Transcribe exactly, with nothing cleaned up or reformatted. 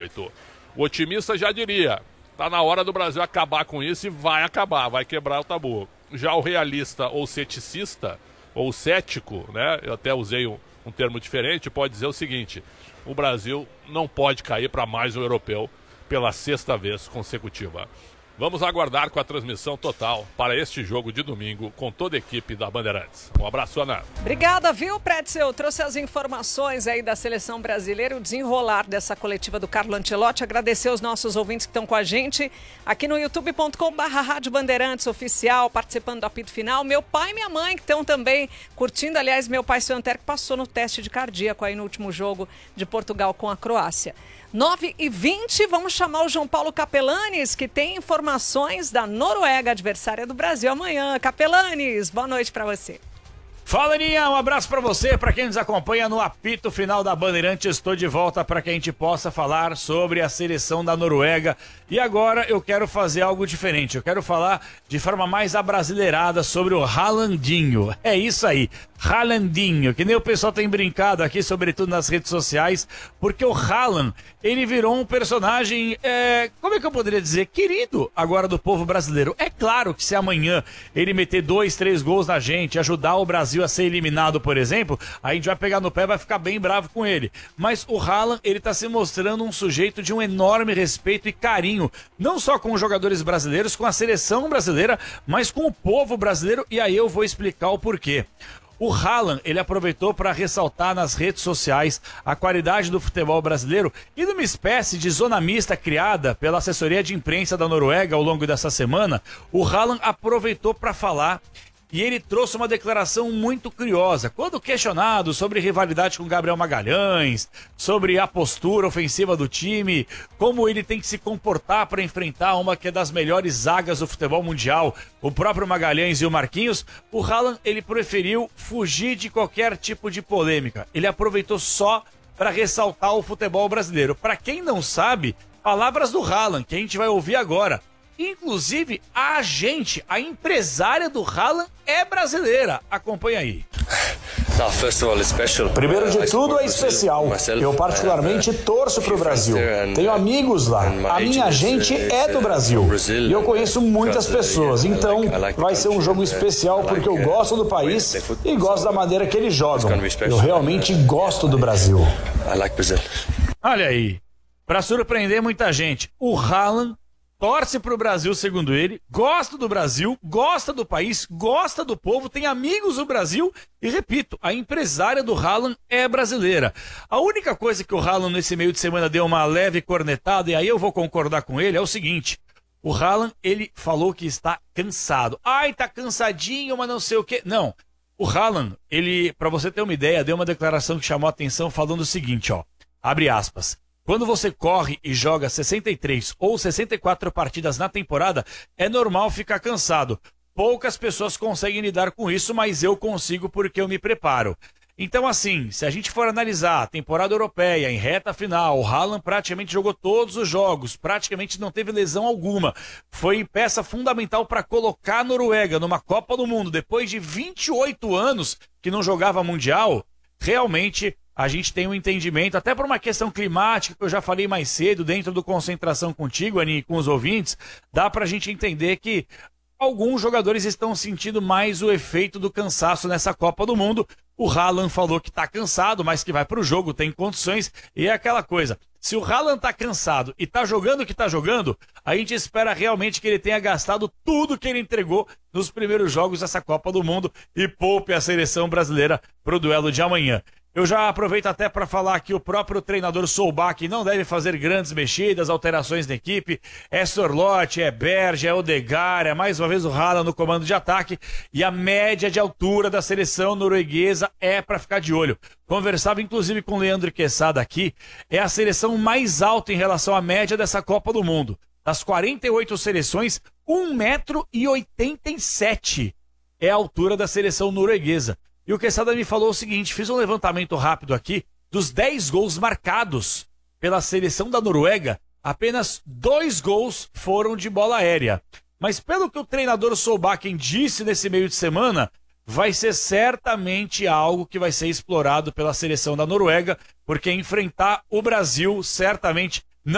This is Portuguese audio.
mérito. O otimista já diria, tá na hora do Brasil acabar com isso e vai acabar, vai quebrar o tabu. Já o realista ou ceticista, ou cético, né? Eu até usei um, um termo diferente, pode dizer o seguinte: o Brasil não pode cair para mais um europeu pela sexta vez consecutiva. Vamos aguardar com a transmissão total para este jogo de domingo com toda a equipe da Bandeirantes. Um abraço, Ana. Obrigada, viu, Pretzel? Trouxe as informações aí da seleção brasileira, o desenrolar dessa coletiva do Carlo Ancelotti. Agradecer aos nossos ouvintes que estão com a gente aqui no youtube ponto com barra Rádio Bandeirantes Oficial, participando do apito final. Meu pai e minha mãe que estão também curtindo. Aliás, meu pai, seu Antero, que passou no teste de cardíaco aí no último jogo de Portugal com a Croácia. nove e vinte, vamos chamar o João Paulo Capelanes, que tem informações da Noruega, adversária do Brasil amanhã. Capelanes, boa noite para você. Fala, Aninha, um abraço para você, para quem nos acompanha no apito final da Bandeirantes. Estou de volta para que a gente possa falar sobre a seleção da Noruega. E agora eu quero fazer algo diferente. Eu quero falar de forma mais abrasileirada sobre o Haalandinho. É isso aí, Haalandinho, que nem o pessoal tem brincado aqui, sobretudo nas redes sociais, porque o Haaland, ele virou um personagem, é, como é que eu poderia dizer, querido agora do povo brasileiro. É claro que se amanhã ele meter dois, três gols na gente, ajudar o Brasil a ser eliminado, por exemplo, a gente vai pegar no pé e vai ficar bem bravo com ele. Mas o Haaland, ele tá se mostrando um sujeito de um enorme respeito e carinho, não só com os jogadores brasileiros, com a seleção brasileira, mas com o povo brasileiro, e aí eu vou explicar o porquê. O Haaland, ele aproveitou para ressaltar nas redes sociais a qualidade do futebol brasileiro e numa espécie de zona mista criada pela assessoria de imprensa da Noruega ao longo dessa semana, o Haaland aproveitou para falar. E ele trouxe uma declaração muito curiosa. Quando questionado sobre rivalidade com Gabriel Magalhães, sobre a postura ofensiva do time, como ele tem que se comportar para enfrentar uma que é das melhores zagas do futebol mundial, o próprio Magalhães e o Marquinhos, o Haaland, ele preferiu fugir de qualquer tipo de polêmica. Ele aproveitou só para ressaltar o futebol brasileiro. Para quem não sabe, palavras do Haaland, que a gente vai ouvir agora. Inclusive, a agente, a empresária do Haaland é brasileira. Acompanha aí. Primeiro de tudo, é especial. Eu particularmente torço para o Brasil. Tenho amigos lá. A minha agente é do Brasil. E eu conheço muitas pessoas. Então, vai ser um jogo especial porque eu gosto do país e gosto da maneira que eles jogam. Eu realmente gosto do Brasil. Olha aí. Para surpreender muita gente, o Haaland torce pro Brasil, segundo ele, gosta do Brasil, gosta do país, gosta do povo, tem amigos no Brasil e, repito, a empresária do Haaland é brasileira. A única coisa que o Haaland nesse meio de semana deu uma leve cornetada, e aí eu vou concordar com ele, é o seguinte: o Haaland, ele falou que está cansado. Ai, tá cansadinho, mas não sei o quê. Não, o Haaland, ele, pra você ter uma ideia, deu uma declaração que chamou a atenção falando o seguinte, ó, abre aspas. Quando você corre e joga sessenta e três ou sessenta e quatro partidas na temporada, é normal ficar cansado. Poucas pessoas conseguem lidar com isso, mas eu consigo porque eu me preparo. Então, assim, se a gente for analisar a temporada europeia em reta final, o Haaland praticamente jogou todos os jogos, praticamente não teve lesão alguma. Foi peça fundamental para colocar a Noruega numa Copa do Mundo, depois de vinte e oito anos que não jogava Mundial. Realmente, a gente tem um entendimento, até por uma questão climática, que eu já falei mais cedo, dentro do Concentração Contigo, Ani, com os ouvintes, dá pra gente entender que alguns jogadores estão sentindo mais o efeito do cansaço nessa Copa do Mundo. O Haaland falou que tá cansado, mas que vai pro jogo, tem condições, e é aquela coisa. Se o Haaland tá cansado e tá jogando o que tá jogando, a gente espera realmente que ele tenha gastado tudo que ele entregou nos primeiros jogos dessa Copa do Mundo e poupe a seleção brasileira pro duelo de amanhã. Eu já aproveito até para falar que o próprio treinador Solbakken não deve fazer grandes mexidas, alterações na equipe. É Sorloth, é Berge, é Odegaard, é mais uma vez o Haaland no comando de ataque. E a média de altura da seleção norueguesa é para ficar de olho. Conversava inclusive com o Leandro Quesada aqui. É a seleção mais alta em relação à média dessa Copa do Mundo. Das quarenta e oito seleções, um metro e oitenta e sete é a altura da seleção norueguesa. E o Quesada me falou o seguinte, fiz um levantamento rápido aqui, dos dez gols marcados pela seleção da Noruega, apenas dois gols foram de bola aérea. Mas pelo que o treinador Solbakken disse nesse meio de semana, vai ser certamente algo que vai ser explorado pela seleção da Noruega, porque enfrentar o Brasil certamente